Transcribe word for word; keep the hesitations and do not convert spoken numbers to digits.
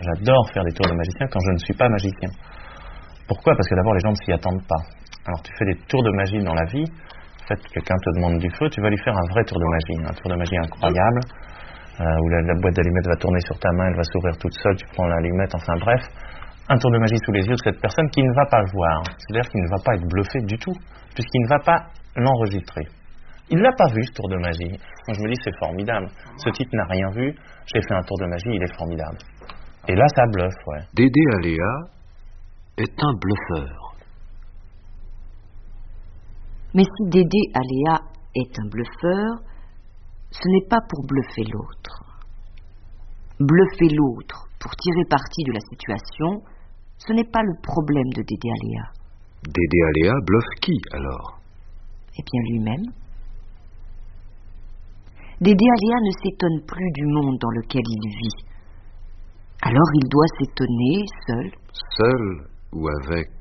J'adore faire des tours de magicien quand je ne suis pas magicien. Pourquoi ? Parce que d'abord, les gens ne s'y attendent pas. Alors, tu fais des tours de magie dans la vie. En fait, quelqu'un te demande du feu, tu vas lui faire un vrai tour de magie. Un tour de magie incroyable, euh, où la, la boîte d'allumettes va tourner sur ta main, elle va s'ouvrir toute seule, tu prends l'allumette, enfin bref. Un tour de magie sous les yeux de cette personne qui ne va pas le voir. C'est-à-dire qu'il ne va pas être bluffé du tout, puisqu'il ne va pas l'enregistrer. Il ne l'a pas vu, ce tour de magie. Moi, je me dis, c'est formidable. Ce type n'a rien vu, j'ai fait un tour de magie, il est formidable. Et là, ça bluffe, ouais. Dédé Aléa est un bluffeur. Mais si Dédé Aléa est un bluffeur, ce n'est pas pour bluffer l'autre. Bluffer l'autre pour tirer parti de la situation, ce n'est pas le problème de Dédé Aléa. Dédé Aléa bluffe qui, alors ? Eh bien, lui-même. Dédé Aléa ne s'étonne plus du monde dans lequel il vit. Alors il doit s'étonner seul. Seul ou avec